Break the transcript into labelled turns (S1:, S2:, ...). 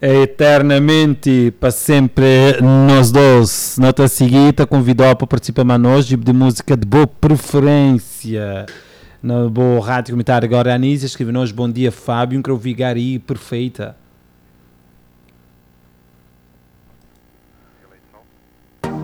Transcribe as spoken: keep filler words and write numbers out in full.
S1: É eternamente, para sempre, nós dois. Nota seguinte, convidou para participar mais nós, tipo de música de boa preferência. Na boa rádio comunitária agora, a Anísia escreve-nos, bom dia Fábio, um que eu vi Gari, perfeita.